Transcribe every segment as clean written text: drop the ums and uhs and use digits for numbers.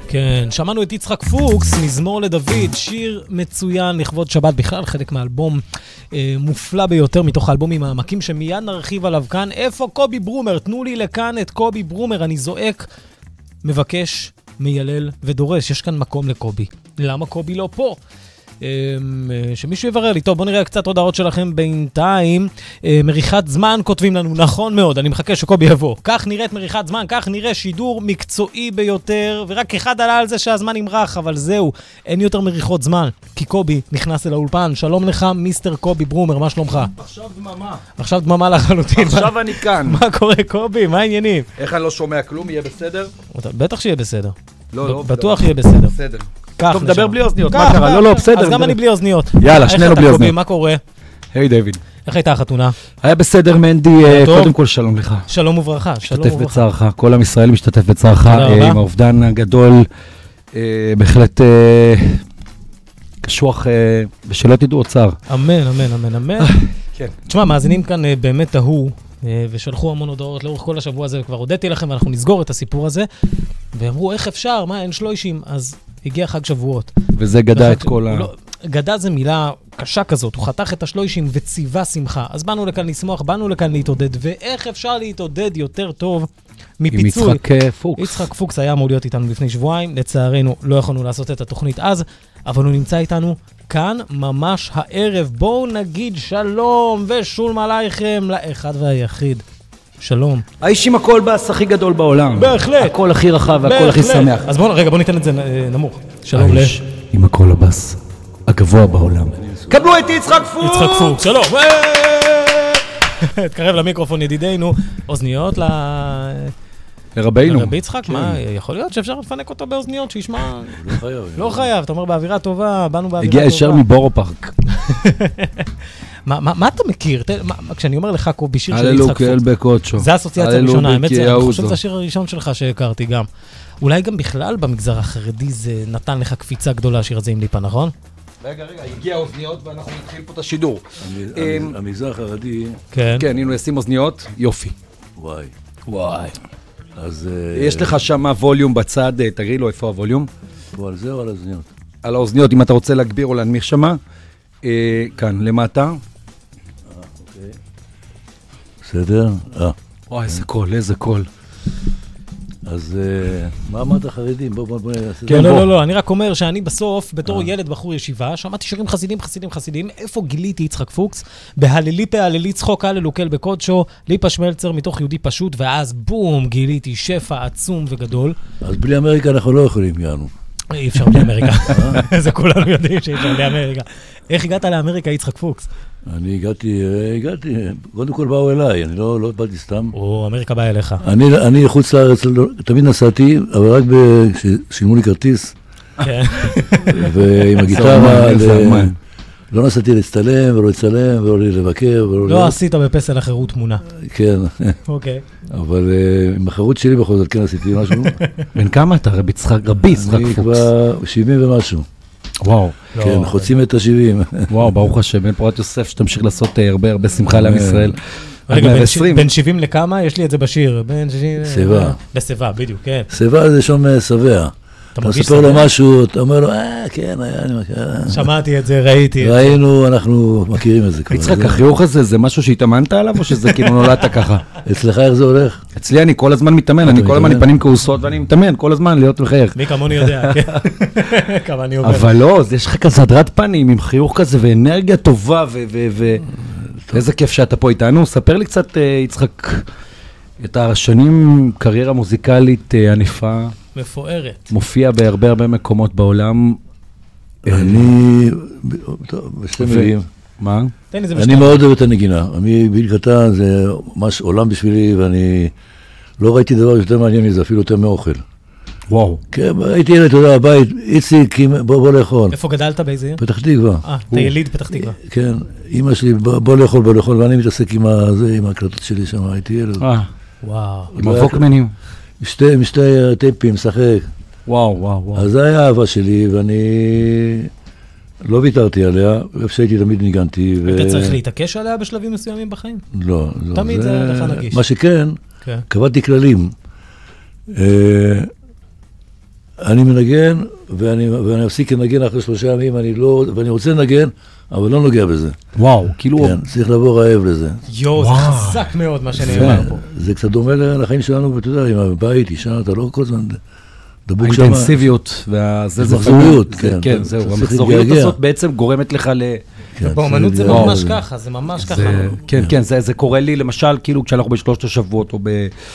כן, שמענו את יצחק פוקס, מזמור לדוד, שיר מצוין לכבוד שבת, בכלל חלק מהאלבום מופלא ביותר מתוך האלבומים העמקים שמיד נרחיב עליו כאן. איפה קובי ברומר? תנו לי לכאן את קובי ברומר, אני זועק, מבקש, מיילל ודורש, יש כאן מקום לקובי. למה קובי לא פה? שמישהו יברר לי. טוב, בוא נראה קצת הודעות שלכם בינתיים. מריחת זמן כותבים לנו, נכון מאוד, אני מחכה שקובי יבוא. כך נראית מריחת זמן, כך נראה שידור מקצועי ביותר, ורק אחד עלה על זה שהזמן ימרח, אבל זהו, אין יותר מריחות זמן, כי קובי נכנס אל האולפן. שלום לך, מיסטר קובי ברומר, מה שלומך? עכשיו דממה. עכשיו דממה לחלוטין. עכשיו אני כאן. מה קורה קובי? מה העניינים? איך אני לא שומע כלום? יהיה בסדר? בטח שיהיה בסדר. לא, בטוח יהיה בסדר. בסדר. טוב, נדבר בלי אוזניות, מה קרה? לא, בסדר. אז גם אני בלי אוזניות. יאללה, שנינו בלי אוזניות. מה קורה? היי דיוויד. איך הייתה החתונה? היה בסדר מנדי, קודם כל שלום לך. שלום וברכה. משתתף בצערך, כל עם ישראל משתתף בצערך, עם האובדן הגדול, בהחלט קשוח, ושלא תדעו צער. אמן, אמן, אמן, אמן. תשמע, מאזינים כאן באמת תהו, ושלחו המון הודעות לאורך כל השבוע הזה, וכבר הודיתי לכם, ואנחנו נסגור את הסיפור הזה, ואמרו, איך אפשר? מה, אין שלושים? אז הגיע חג שבועות. וזה גדע את כל גדע זה מילה קשה כזאת, הוא חתך את השלושים וציווה שמחה. אז באנו לכאן לשמוח, באנו לכאן להתעודד, ואיך אפשר להתעודד יותר טוב מפיצוי? עם יצחק פוקס. יצחק פוקס היה אמור להיות איתנו לפני שבועיים, לצערנו לא יכולנו לעשות את התוכנית אז, אבל הוא נמצא איתנו כאן ממש הערב. בואו נגיד שלום ושולם עלייכם לאחד והיחיד. שלום. האיש עם הכל בס הכי גדול בעולם. בהחלט. הכל הכי רחב והכל הכי שמח. אז בוא ניתן את זה נמוך. שלום האיש עם הכל הבס הגבוה בעולם. קבלו את יצחק פוקס! יצחק פוקס, שלום. תקרב למיקרופון ידידינו. אוזניות לרבינו. לרבי יצחק, מה, יכול להיות שאפשר לפנק אותו באוזניות, שישמע? לא חייב, אתה אומר באווירה טובה, באנו באווירה טובה. הגיע ישר מבורו פארק. מה אתה מכיר? כשאני אומר לך קובי, שיר של יצחק הללו כאל בקודשו. זה האסוציאציה הראשונה, האמת זה, אני חושב שזה השיר הראשון שלך שהכרתי גם. אולי גם בכלל במגזר החרדי זה נתן לך קפיצה גדולה, השיר הזה עם ליפה, נכון? רגע, הגיע האוזניות ואנחנו נתחיל פה את השידור. המגזר החרדי... כן. כן, הנה נשים אוזניות, יופי. וואי. אז... יש לך שם ווליום בצד, תראי לו איפה הווליום. פה על זה או על האוזניות? על האוזניות, אם אתה רוצה להגביר או להנמיך שמה. כאן, למטה. אוקיי. בסדר? וואי, איזה קול, איזה קול. אז מה אמרת חרדים? בוא נעשה. כן, לא, אני רק אומר שאני בסוף, בתור ילד בחור ישיבה, שמעתי שירים חסידים, איפה גיליתי יצחק פוקס? בהללי פעללי צחוק הללו כל בקודשו, ליפה שמלצר מתוך יהודי פשוט, ואז בום, גיליתי שפע עצום וגדול. אז בלי אמריקה אנחנו לא יכולים, יענו. אי אפשר בלי אמריקה. זה כולנו יודעים שאי אפשר בלי אמריקה. איך הגעת לאמריקה, יצחק פוקס? אני הגעתי, קודם כל באו אליי, אני לא באתי סתם. או, אמריקה באה אליך. אני חוץ לארץ, תמיד נסעתי, אבל רק כששילמו לי כרטיס. כן. ועם הגיטרה, לא נסעתי להצטלם ולא לצלם ולא לבקר. לא עשית בפסל החירות תמונה. כן. אוקיי. אבל עם החירות שלי בכל זאת כן עשיתי משהו. בן כמה אתה? רבי יצחק פוקס. אני כבר 70 ומשהו. וואו. כן, חוצים את ה-70. וואו, ברוך השם, בן פורת יוסף, שתמשיך לעשות הרבה שמחה לעם ישראל. רגע, בין 70 לכמה? יש לי את זה בשיר. בין 70... סבא. בסבא, בדיוק, כן. סבא זה שום סבא. אתה מספר לו משהו, אתה אומר לו, כן, היה... שמעתי את זה, ראיתי. ראינו, אנחנו מכירים את זה. יצחק, החיוך הזה, זה משהו שהתאמנת עליו, או שזה כאילו נולדת ככה? אצלך איך זה הולך? אצלי אני כל הזמן מתאמן, אני כל הזמן פנים כעוסות, ואני מתאמן כל הזמן להיות מחייך. מי כמוני יודע, כן. כמה אני אומר. אבל לא, יש לך כזה הדרת פנים, עם חיוך כזה, ואנרגיה טובה, ואיזה כיף שאתה פה איתנו. ספר לי קצת, יצחק, את השנים קריירה מוזיקלית ענפה. מפוארת. מופיע בהרבה מקומות בעולם. אני, בשתי מילים. מה? אני מאוד אוהב את הנגינה. מגיל קטן זה ממש עולם בשבילי, ואני לא ראיתי דבר יותר מעניין מזה, אפילו יותר מאוכל. וואו. כן, הייתי ילד, אתה יודע, הבית, איציק, בוא לאכול. איפה גדלת באיזה עיר? פתח תקווה. אתה יליד פתח תקווה. כן, אמא שלי, בוא לאכול, ואני מתעסק עם ההקלטות שלי שם, הייתי ילד. וואו. עם הווקמנים. עם שתי טיפים, שחק. וואו. אז זה היה האהבה שלי, ואני לא ויתרתי עליה, איפה שהייתי תמיד ניגנתי. היית צריך להתעקש עליה בשלבים מסוימים בחיים? לא. תמיד זה לך נגיש. מה שכן, קבעתי כללים. אני מנגן, ואני אפסיק לנגן אחרי 3 ימים, ואני רוצה לנגן, אבל לא נוגע בזה. וואו, כאילו... כן, צריך לבוא רעב לזה. יו, זה חזק מאוד מה שנאמר פה. זה קצת דומה לחיים שלנו, ואתה יודע, עם הבית, אישה, אתה לא כל הזמן דבוק שם. האינטנסיביות, זה מחזוריות, כן. כן, זהו, המחזוריות הזאת בעצם גורמת לך ל... באומנות זה ממש ככה, זה ממש ככה. כן, כן, זה קורה לי, למשל, כאילו כשאנחנו בשלושת השבועות, או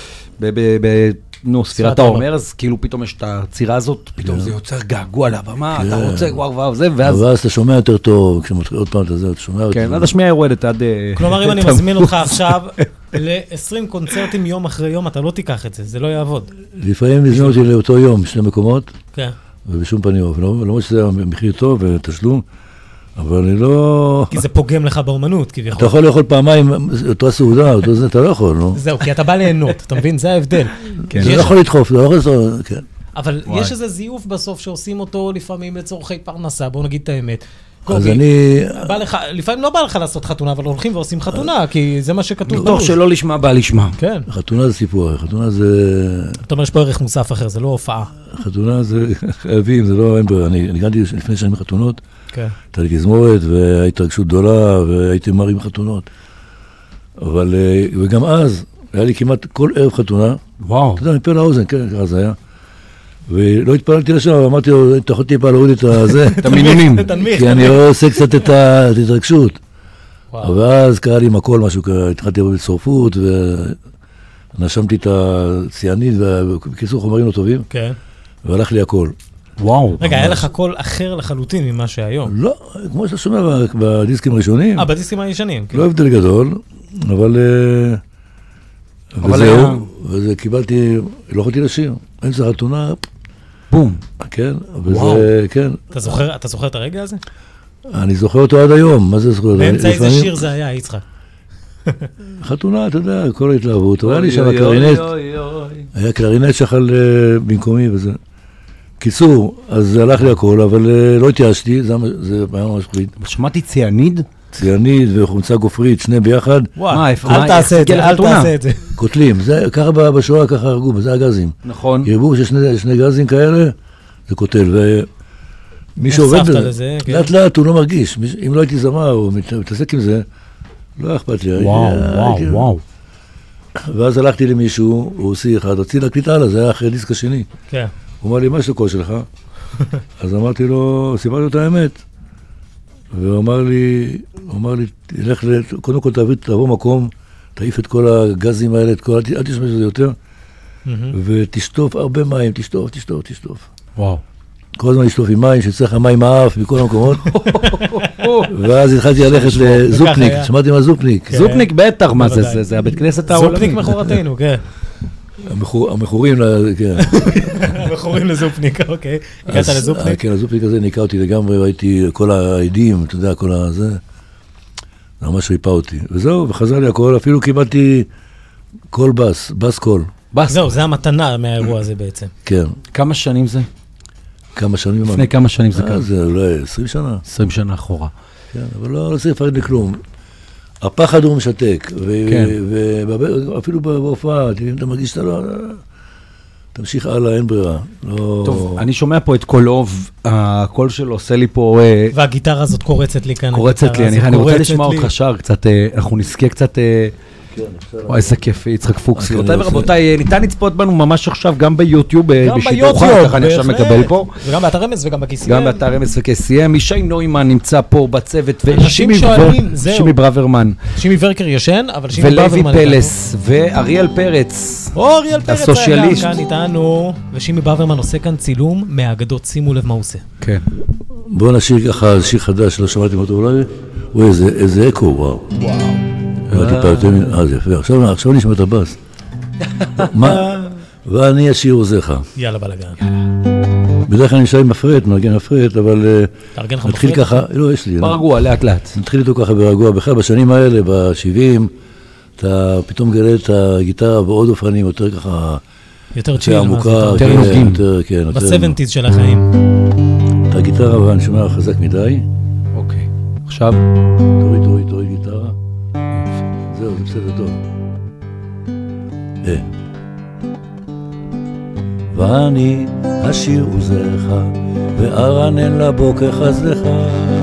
ספירת העומר, אז כאילו פתאום יש את הצירה הזאת, פתאום זה יוצר געגוע לבמה, אתה רוצה, וואו, זה, ואז... ואז אתה שומע יותר טוב, כשמתחיל עוד פעם את זה, אתה שומע יותר טוב. כן, עד השמיעה יורדת, עד... כלומר, אם אני מזמין אותך עכשיו ל-20 קונצרטים יום אחרי יום, אתה לא תיקח את זה, זה לא יעבוד. לפעמים נזמין אותי לאותו יום, 2 מקומות, כן. ובשום פנים, לא שזה מחיר טוב ותשלום, אבל אני לא... כי זה פוגם לך באומנות, כביכול. אתה יכול לאכול פעמיים, אותה סעודה, אותו זה, אתה לא יכול, נו. זהו, כי אתה בא ליהנות, אתה מבין? זה ההבדל. אתה לא יכול לדחוף, אתה לא יכול לעשות, כן. אבל יש איזה זיוף בסוף שעושים אותו לפעמים לצורכי פרנסה, בואו נגיד את האמת. אז אני... לפעמים לא בא לך לעשות חתונה, אבל הולכים ועושים חתונה, כי זה מה שכתוב. מתוך שלא לשמה בא לשמה. כן. חתונה זה סיפור, חתונה זה... אתה אומר, יש פה ערך מוסף אחר, זה לא הופעה. חתונה זה חייבים, זה לא... אני הגעתי לפני שנים חתונות, כן. הייתה לי תזמורת, וההתרגשות גדולה, והייתי מרים חתונות. אבל, וגם אז, היה לי כמעט כל ערב חתונה. וואו. אתה יודע, מפה לאוזן, כן, ככה זה היה. ולא התפללתי לשם, אמרתי לו, אתה יכול טיפה להוריד את הזה. את המינונים. כי אני לא עושה קצת את ההתרגשות. ואז קרה לי עם הכל משהו, התחלתי בצורפות, ונשמתי את הציאנית, ובקיצור חומרים לא טובים. כן. והלך לי הכל. וואו. רגע, היה לך קול אחר לחלוטין ממה שהיום. לא, כמו שאתה שומע בדיסקים הראשונים. בדיסקים הישנים. לא הבדל גדול, אבל... וזהו, וזה קיבלתי, לא יכולתי לשיר. אמצע חתונה, בום. כן, וזה, כן. אתה זוכר את הרגע הזה? אני זוכר אותו עד היום, מה זה זוכר? באמצע איזה שיר זה היה, יצחק? חתונה, אתה יודע, כל ההתלהבות. היה לי שם קלרינט, היה קלרינט שחל במקומי וזה. קיצור, אז זה הלך לי הכל, אבל לא התייאשתי, זה היה ממש פריד. שמעתי ציאניד? ציאניד וחומצה גופרית, שני ביחד. וואו, אל תעשה את זה, אל תעשה את זה. קוטלים, ככה בשואה, ככה הרגו, זה הגזים. נכון. ירבו ששני גזים כאלה, זה קוטל, ומי שעובד בזה, לאט לאט הוא לא מרגיש, אם לא הייתי זמר או מתעסק עם זה, לא אכפת לי. וואו. ואז הלכתי למישהו, הוא עושה אחד, רציתי להקליט הלאה, זה היה אחרי דיסק השני. כן. הוא אמר לי, מה יש לקול שלך? אז אמרתי לו, סיפרתי לו את האמת. והוא אמר לי, קודם כל תבוא מקום, תעיף את כל הגזים האלה, אל תשמש לזה יותר, ותשטוף הרבה מים, תשטוף. וואו. כל הזמן לשטוף עם מים, שצריך המים האף מכל המקומות. ואז התחלתי ללכת לזופניק, שמעתי מה זופניק. זופניק בטח, מה זה? זה הבית כנסת העולמי. זופניק מחורתנו, כן. המכורים, כן. המכורים לזופניק, אוקיי. הגעת לזופניק? כן, הזופניק הזה ניקה אותי לגמרי, ראיתי כל העדים, אתה יודע, כל הזה. זה ממש ריפה אותי. וזהו, וחזר לי הכל, אפילו קיבלתי קול בס קול. זהו, זה המתנה מהאירוע הזה בעצם. כן. כמה שנים זה? כמה שנים? לפני כמה שנים זה קרה? זה אולי 20 שנה. 20 שנה אחורה. כן, אבל לא צריך לפרד לכלום. הפחד הוא משתק, ואפילו בהופעה, אם אתה מרגיש שאתה לא... תמשיך הלאה, אין ברירה. טוב, אני שומע פה את קולוב, הקול שלו עושה לי פה... והגיטרה הזאת קורצת לי כאן. קורצת לי, אני רוצה לשמוע אותך שר קצת, אנחנו נזכה קצת... וואי, איזה כיף, יצחק פוקס. רבותיי, ניתן לצפות בנו ממש עכשיו, גם ביוטיוב, בשידור חי, ככה אני עכשיו מקבל פה. וגם באתר רמז וגם ב-KCM. גם באתר רמז ו-KCM. ישי נוימן נמצא פה בצוות, ושימי ברוורמן. שימי ורקר ישן, אבל שימי ברוורמן. ולוי פלס, ואריאל פרץ. אריאל פרץ היה גם כאן איתנו, ושימי ברוורמן עושה כאן צילום מהאגדות, שימו לב מה הוא עושה. כן. בואו נשאיר ככה שיר חדש, לא שמעתם אותו אולי. וואי, איזה אקו, וואו. זה יפה, עכשיו נשמע את הבאס. ואני אשיר עוזך. יאללה בלגן. בדרך כלל אני נשאר עם מפרט, מנגן מפרט, אבל נתחיל ככה, לא, יש לי. ברגוע, לאט לאט. נתחיל איתו ככה ברגוע, בכלל בשנים האלה, ב-70, אתה פתאום גלה את הגיטרה ועוד אופנים, יותר ככה... יותר צ'יל, יותר נוגעים. ב-70s של החיים. את הגיטרה, ואני שומע חזק מדי. אוקיי. עכשיו? תוריד גיטרה. זהו, זה בסדר טוב. ואני השיר עוזרך, וארנן לבוקר חסדך.